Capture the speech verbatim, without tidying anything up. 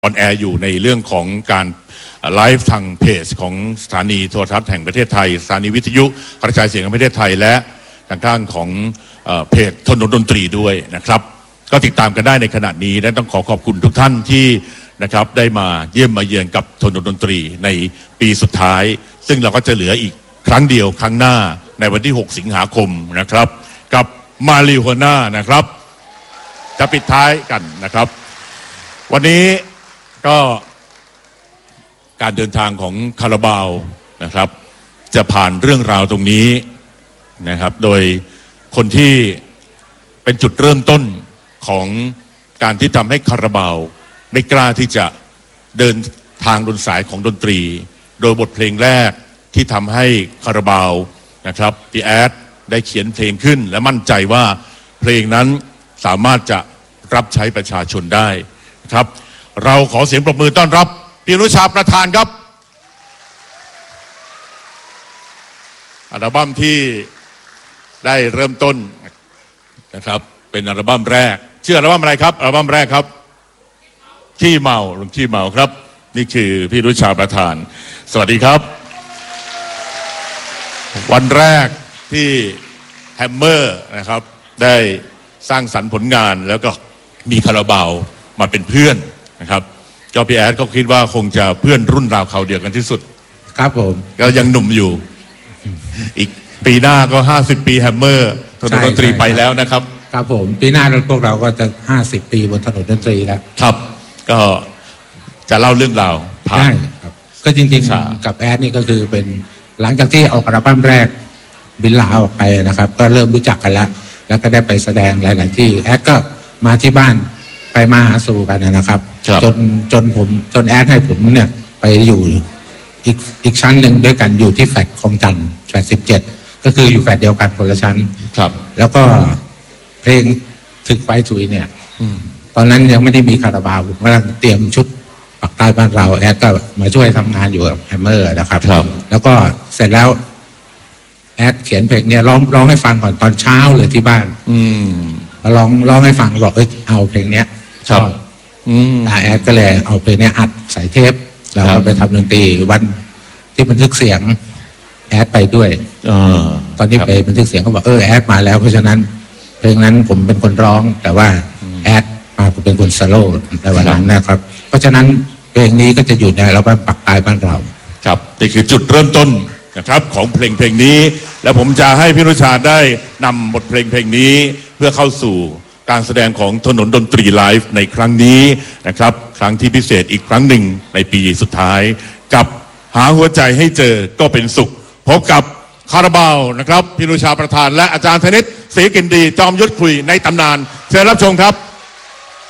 ออนแอร์อยู่ในเรื่องของการไลฟ์ทางเพจของสถานีโทรทัศน์แห่งประเทศไทยสถานีวิทยุกระจายเสียงแห่งประเทศไทยและทางด้านของเพจถนนดนตรีด้วยนะครับก็ติดตามกันได้ในขณะนี้และต้องขอขอบคุณทุกท่านที่นะครับได้มาเยี่ยมมาเยือนกับถนนดนตรีในปีสุดท้ายซึ่งเราก็จะเหลืออีกครั้งเดียวครั้งหน้าในวันที่หกสิงหาคมนะครับกับมาริโฮน่านะครับจะปิดท้ายกันนะครับวันนี้ก็การเดินทางของคาราบาวนะครับจะผ่านเรื่องราวตรงนี้นะครับโดยคนที่เป็นจุดเริ่มต้นของการที่ทำให้คาราบาวได้กล้าที่จะเดินทางบนสายของดนตรีโดยบทเพลงแรกที่ทำให้คาราบาวนะครับพี่แอดได้เขียนเพลงขึ้นและมั่นใจว่าเพลงนั้นสามารถจะรับใช้ประชาชนได้ครับเราขอเสียงปรบมือต้อนรับพี่อนุชาประธานครับอัลบั้มที่ได้เริ่มต้นนะครับเป็นอัลบั้มแรกชื่ออัลบั้มอะไรครับอัลบั้มแรกครับขี้เมาลุงขี้เมาครับนี่คือพี่อนุชาประธานสวัสดีครับวันแรกที่แฮมเมอร์นะครับได้สร้างสรรค์ผลงานแล้วก็มีคาราบาวมาเป็นเพื่อนนะครับเจ้าพี่แอดก็คิดว่าคงจะเพื่อนรุ่นราวเขาเดียวกันที่สุดครับผมก็ยังหนุ่มอยู่อีกปีหน้าก็ห้าสิบปีแฮมเมอร์ถนนดนตรีไปแล้วนะครับครับผมปีหน้าพวกเราก็จะห้าสิบปีบนถนนดนตรีแล้วครับก็จะเล่าเรื่องราวผ่านครับก็จริงๆกับแอดนี่ก็คือเป็นหลังจากที่ออกอัลบั้มแรกบินลาออกไปนะครับก็เริ่มรู้จักกันแล้วแล้วก็ได้ไปแสดงหลายๆที่แอดก็มาที่บ้านไปมาหาสู่กันนะครับจนจนผมจนแอดให้ผมเนี่ยไปอยู่อีกอีกชั้นหนึ่งด้วยกันอยู่ที่แฟลตคลองจันทร์แฟลตสิบเจ็ดก็คืออยู่แฟลตเดียวกันคนละชั้นครับแล้วก็เพลงถึกไฟถุยเนี่ยตอนนั้นยังไม่ได้มีคาราบาวผมกำลังเตรียมชุดปักใต้บ้านเราแอดก็มาช่วยทำงานอยู่กับแฮมเมอร์นะครับแล้วก็เสร็จแล้วแอดเขียนเพลงเนี่ยร้องร้องให้ฟังก่อนตอนเช้าเลยที่บ้านอืมร้องร้องให้ฟังบอกเอ้ยเอาเพลงเนี้ยชอบแอดก็เลยเอาเพลงเนี้ยอัดใส่เทปแล้วก็ไปทำดนตรีวันที่บันทึกเสียงแอดไปด้วยตอนที่ไปบันทึกเสียงเขาบอกเออแอดมาแล้วเพราะฉะนั้นเพลงนั้นผมเป็นคนร้องแต่ว่าแอดมาเป็นคนโซโล่ในวันนั้นนะครับเพราะฉะนั้นเพลงนี้ก็จะอยู่ในอัลบั้มปักใต้บ้านเราครับนี่คือจุดเริ่มต้นนะครับของเพลงเพลงนี้แล้วผมจะให้พี่อนุชาได้นำบทเพลงเพลงนี้เพื่อเข้าสู่การแสดงของถนนดนตรีไลฟ์ในครั้งนี้นะครับครั้งที่พิเศษอีกครั้งหนึ่งในปีสุดท้ายกับหาหัวใจให้เจอก็เป็นสุขพบกับคาราบาวนะครับพี่อนุชาประธานและอาจารย์ธนิตศรีกินดีจอมยุทธคุยในตำนานเชิญรับชมครับ